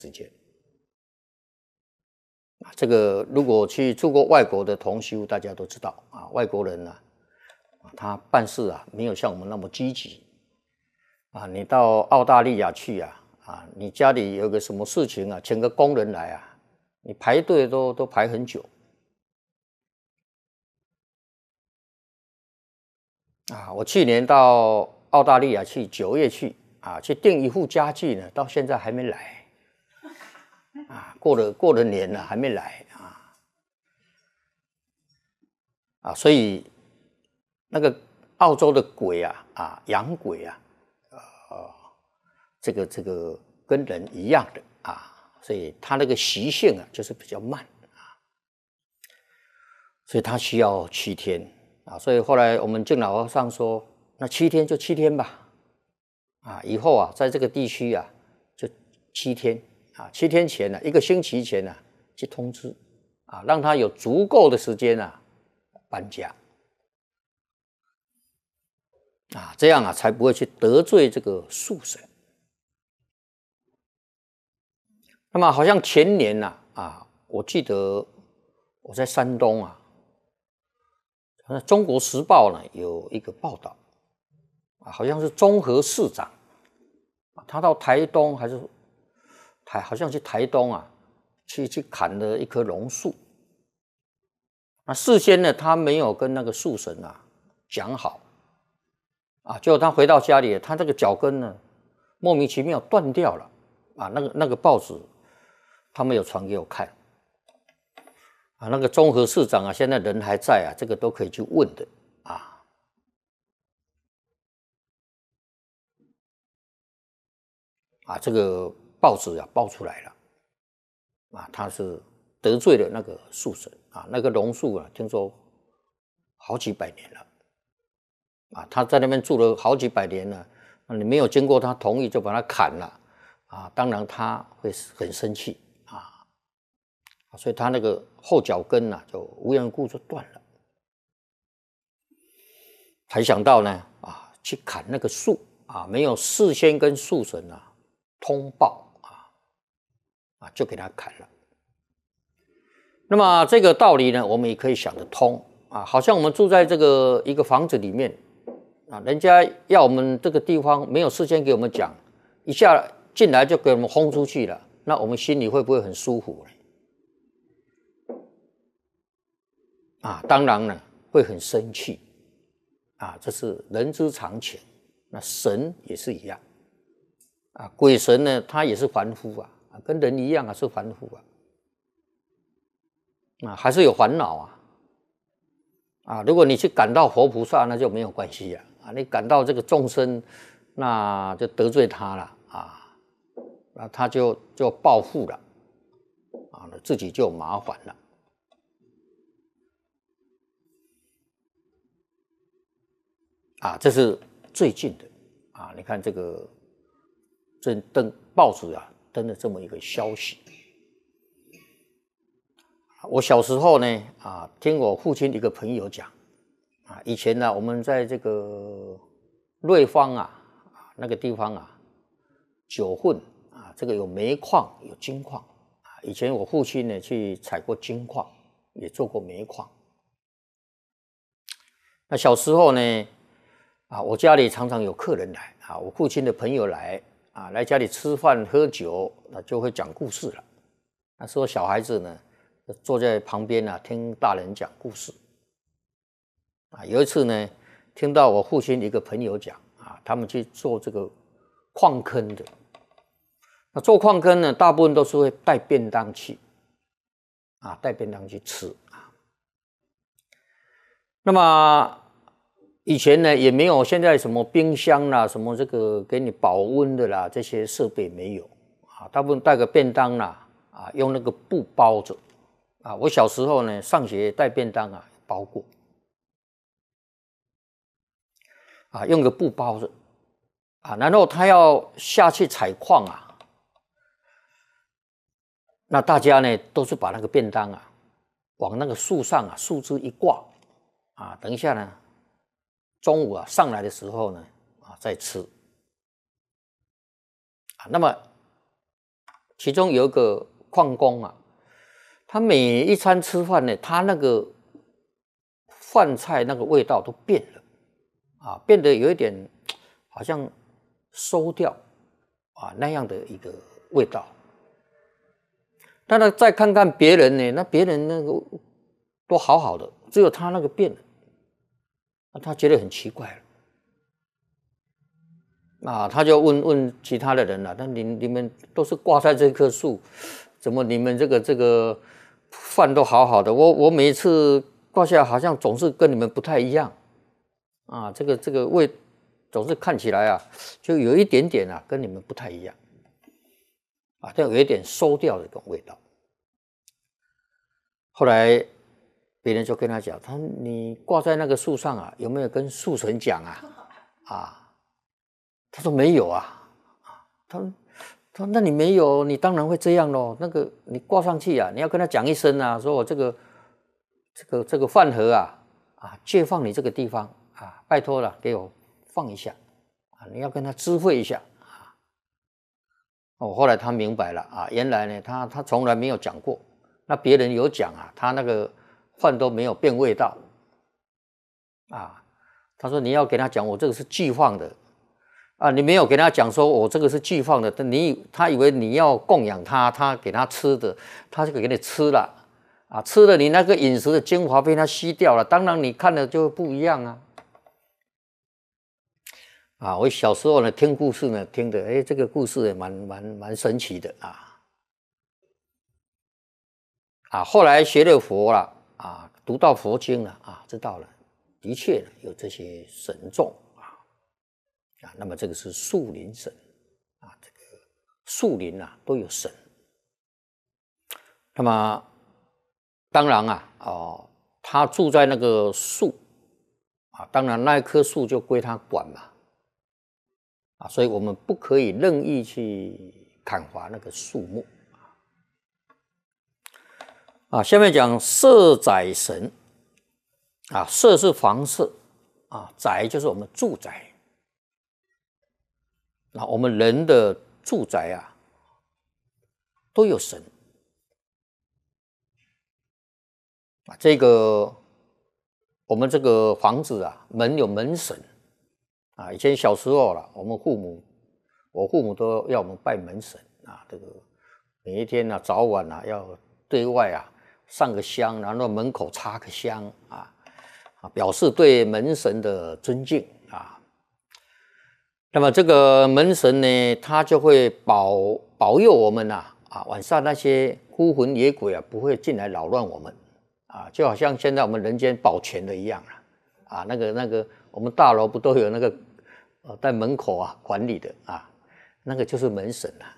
时间。这个如果去住过外国的同修，大家都知道啊，外国人呢，他办事啊没有像我们那么积极啊。你到澳大利亚去啊，你家里有个什么事情啊，请个工人来啊，你排队都排很久啊。我去年到澳大利亚去9月去啊，去订一户家具呢，到现在还没来啊，过了年了还没来啊，所以那个澳洲的鬼洋鬼这个跟人一样的啊，所以他那个习性就是比较慢啊，所以他需要7天啊，所以后来我们敬老和尚说，那7天就7天吧，啊，以后在这个地区就7天啊，7天前1个星期前去通知啊，让他有足够的时间搬家啊，这样才不会去得罪这个树神。那么好像前年我记得我在山东中国时报呢有一个报道好像是中和市长他到台东好像去台东去砍了一棵榕树。那事先呢，他没有跟那个树神讲好结果他回到家里，他这个脚跟呢莫名其妙断掉了那个报纸他没有传给我看那个中和市长现在人还在这个都可以去问的这个报纸爆出来了他是得罪了那个树神那个榕树听说好几百年了他在那边住了好几百年了，你没有经过他同意就把他砍了当然他会很生气所以他那个后脚跟就无缘无故就断了。才想到呢去砍那个树没有事先跟树神通报就给他砍了。那么这个道理呢，我们也可以想得通好像我们住在这个一个房子里面人家要我们这个地方没有事先给我们讲，一下进来就给我们轰出去了，那我们心里会不会很舒服呢？当然呢，会很生气这是人之常情。那神也是一样鬼神呢，他也是凡夫跟人一样是凡夫还是有烦恼如果你去感到活菩萨，那就没有关系你感到这个众生，那就得罪他了那他就报复了自己就麻烦了这是最近的你看这个登报纸登了这么一个消息。我小时候呢听我父亲一个朋友讲以前呢我们在这个瑞芳那个地方九份这个有煤矿有金矿以前我父亲呢去采过金矿，也做过煤矿。那小时候呢我家里常常有客人来我父亲的朋友来来家里吃饭喝酒就会讲故事了。那时候小孩子呢坐在旁边听大人讲故事有一次呢听到我父亲一个朋友讲他们去做这个矿坑的。那做矿坑呢大部分都是会带便当去带便当去吃那么以前呢也没有现在什么冰箱啦，什么这个给你保温的啦，这些设备没有大部分带个便当用那个布包着我小时候呢上学带便当包过用个布包着然后他要下去采矿那大家呢都是把那个便当往那个树上树枝一挂等一下呢中午上来的时候呢再吃那么其中有一个矿工啊，他每一餐吃饭呢，他那个饭菜那个味道都变了啊，变得有一点好像馊掉啊那样的一个味道。但是再看看别人呢，那别人那个都好好的，只有他那个变了，他觉得很奇怪了啊，他就问其他的人了，那你们都是挂在这棵树，怎么你们这个饭都好好的，我每一次挂下好像总是跟你们不太一样啊，这个味总是看起来啊，就有一点点啊跟你们不太一样啊，就有一点馊掉的这种味道。后来别人就跟他讲，你挂在那个树上啊，有没有跟树神讲啊？啊，他说没有啊。他说那你没有，你当然会这样咯。那个你挂上去啊，你要跟他讲一声啊，说我这个饭盒啊借放你这个地方啊，拜托了，给我放一下啊，你要跟他知会一下啊。后来他明白了啊，原来呢他从来没有讲过。那别人有讲啊，他那个饭都没有变味道啊。他说你要给他讲，我这个是寄放的啊，你没有给他讲说我这个是寄放的，他以为你要供养他，他给他吃的，他就给你吃了啊，吃了你那个饮食的精华被他吸掉了，当然你看了就不一样啊。啊，我小时候呢听故事呢听的，这个故事也蛮神奇的啊。后来学了佛了啊，读到佛经了啊，知道了，的确有这些神众啊，那么这个是树林神啊，这个树林啊都有神。那么当然他住在那个树啊，当然那一棵树就归他管嘛啊，所以我们不可以任意去砍伐那个树木。下面讲舍宅神啊，舍是房舍啊，宅就是我们住宅。那我们人的住宅啊，都有神啊。这个我们这个房子啊，门有门神啊。以前小时候了，我父母都要我们拜门神啊。这个每一天啊，早晚啊，要对外啊上个香，然后门口插个香啊，表示对门神的尊敬啊。那么这个门神呢，他就会保佑我们晚上那些孤魂野鬼啊不会进来扰乱我们啊，就好像现在我们人间保全的一样啊，那个我们大楼不都有那个在门口啊管理的啊，那个就是门神啊。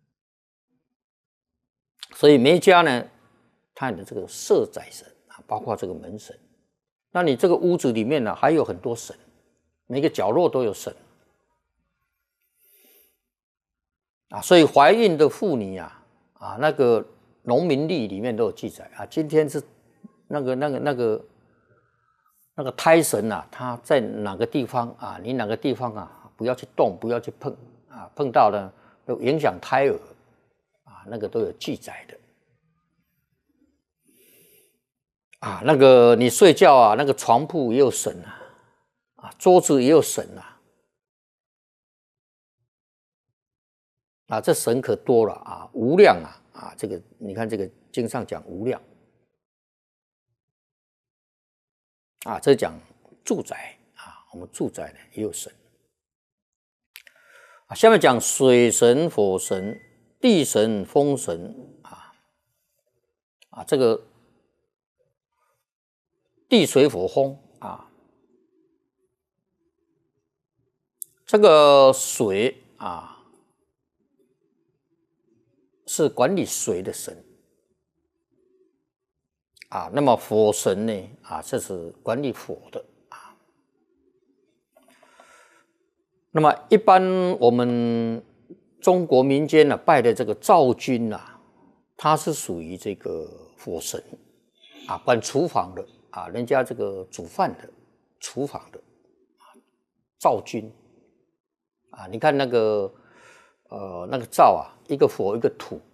所以每一家呢，它的这个舍宅神啊，包括这个门神。那你这个屋子里面呢，还有很多神，每个角落都有神啊。所以怀孕的妇女那个农民历里面都有记载啊。今天是那个胎神它在哪个地方啊？你哪个地方不要去动，不要去碰啊，碰到了都影响胎儿啊，那个都有记载的。那个你睡觉那个床铺也有神桌子也有神这神可多了无量这个你看这个经上讲无量这讲住宅我们住宅呢也有神下面讲水神、火神、地神、风神这个地水火风这个水是管理水的神那么火神呢这是管理火的那么一般我们中国民间拜的这个灶君他是属于这个火神管厨房的人家这个煮饭的厨房的灶君你看那个灶一个火一个土